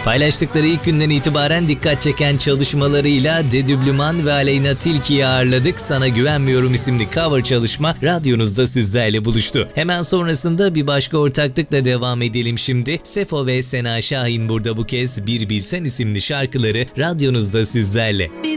Paylaştıkları ilk günden itibaren dikkat çeken çalışmalarıyla Dedüblüman ve Aleyna Tilki'yi ağırladık. Sana Güvenmiyorum isimli cover çalışma radyonuzda sizlerle buluştu. Hemen sonrasında bir başka ortaklıkla devam edelim şimdi. Sefo ve Sena Şahin burada bu kez Bir Bilsen isimli şarkıları radyonuzda sizlerle. Bir